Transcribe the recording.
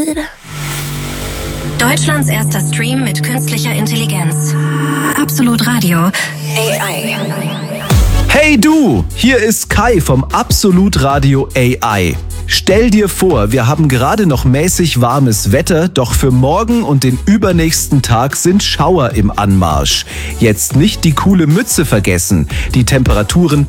Deutschlands erster Stream mit künstlicher Intelligenz. Absolut Radio. AI. Hey du, hier ist Kai vom Absolut Radio AI. Stell dir vor, wir haben gerade noch mäßig warmes Wetter, doch für morgen und den übernächsten Tag sind Schauer im Anmarsch. Jetzt nicht die coole Mütze vergessen. Die Temperaturen